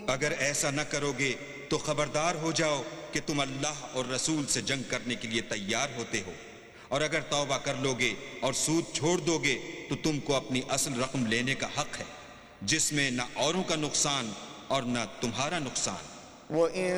अगर ऐसा न करोगे तो खबरदार हो जाओ कि तुम अल्लाह और रसूल से जंग करने के लिए तैयार होते हो, और अगर तौबा कर लोगे और सूद छोड़ दोगे तो तुमको अपनी असल रकम लेने का हक है, जिसमें न औरों का नुकसान और न तुम्हारा नुकसान।